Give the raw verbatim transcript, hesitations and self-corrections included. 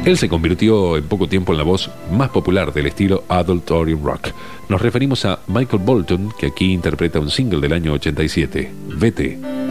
Él se convirtió en poco tiempo en la voz más popular del estilo adultory rock. Nos referimos a Michael Bolton, que aquí interpreta un single del año ochenta y siete, Vete.